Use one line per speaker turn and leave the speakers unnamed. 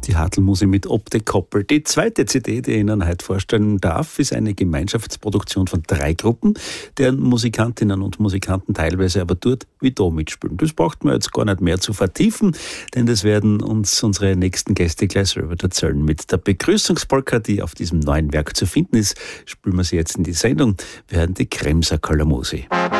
Die Hartl-Musik mit Optik Koppel. Die zweite CD, die ich Ihnen heute vorstellen darf, ist eine Gemeinschaftsproduktion von 3 Gruppen, deren Musikantinnen und Musikanten teilweise aber dort wie da mitspielen. Das braucht man jetzt gar nicht mehr zu vertiefen, denn das werden uns unsere nächsten Gäste gleich selber erzählen. Mit der Begrüßungspolka, die auf diesem neuen Werk zu finden ist, spielen wir sie jetzt in die Sendung. Wir hören die Kremser Kalamusi.